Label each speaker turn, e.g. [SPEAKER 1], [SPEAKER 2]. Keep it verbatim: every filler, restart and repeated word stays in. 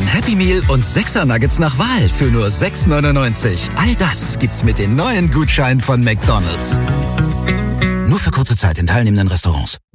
[SPEAKER 1] Happy Meal und sechser Nuggets nach Wahl für nur sechs neunundneunzig. All das gibt's mit den neuen Gutscheinen von McDonald's. Nur für kurze Zeit in teilnehmenden Restaurants.